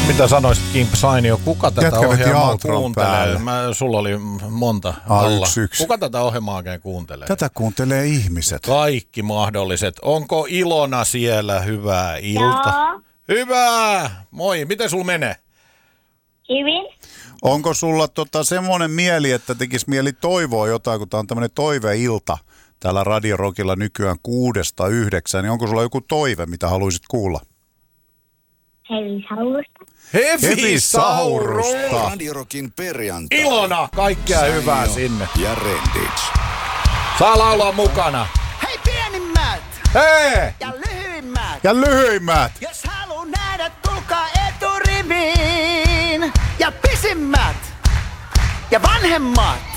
Mitä sanoisit, Kimp Sainio? Kuka tätä Jätkä veti ohjelmaa outron kuuntelee? päälle. Sulla oli monta alla. Yksi. Kuka tätä ohjelmaa oikein kuuntelee? Tätä kuuntelee ihmiset. Kaikki mahdolliset. Onko Ilona siellä? Hyvää ilta. Joo. Hyvää! Moi, miten sul menee? Hyvin. Onko sulla semmoinen mieli, että tekisi mieli toivoa jotain, kun tää on tämmöinen toiveilta täällä Radio Rockilla nykyään 6-9, niin onko sulla joku toive, mitä haluaisit kuulla? Hevisaurusta. Hevisaurusta! Radio Rockin perjantai. Ilona, kaikkea hyvää sinne. Ja Rendits. Saa laulaa mukana. Hei pienimmät Hei! ja lyhyimmät. Ja lyhyimmät! Jos haluu nähdä, tulkaa eturiviin. Ja pisimmät ja vanhemmat.